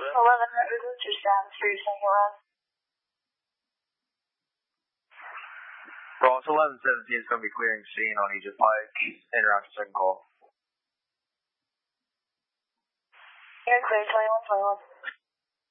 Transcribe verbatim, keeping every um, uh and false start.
eleven, what's your status for your second run? Ross eleven seventeen is going to be clearing scene on Egypt Pike in route to second call. You're clear, twenty-one twenty-one.